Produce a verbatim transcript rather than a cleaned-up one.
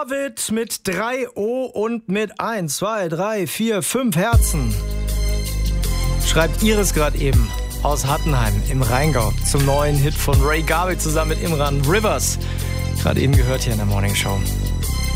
Love It mit drei O und mit eins, zwei, drei, vier, fünf Herzen. Schreibt Iris gerade eben aus Hattenheim im Rheingau zum neuen Hit von Ray Garvey zusammen mit Imran Rivers. Gerade eben gehört hier in der Morning Show.